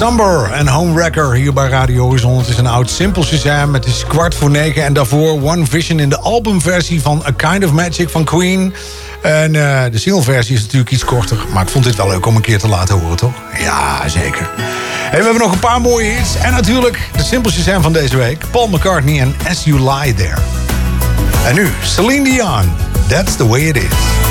Somber en Homewrecker hier bij Radio Horizon. Het is een oud simpel Shazam. Het is 9:15 en daarvoor One Vision in de albumversie van A Kind of Magic van Queen. En de singleversie is natuurlijk iets korter. Maar ik vond dit wel leuk om een keer te laten horen, toch? Ja, zeker. Hey, we hebben nog een paar mooie hits. En natuurlijk de simpel Shazam van deze week. Paul McCartney en As You Lie There. En nu Celine Dion. That's the way it is.